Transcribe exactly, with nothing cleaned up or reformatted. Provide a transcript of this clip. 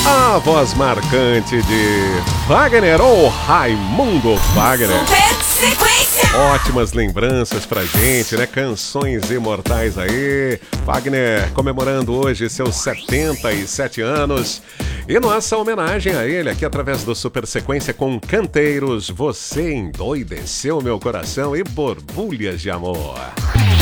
A voz marcante de Wagner ou Raimundo Wagner. Super Sequência. Ótimas lembranças pra gente, né? Canções imortais aí. Wagner comemorando hoje seus setenta e sete anos. E nossa homenagem a ele aqui através do Super Sequência com Canteiros. Você endoideceu meu coração e borbulhas de amor.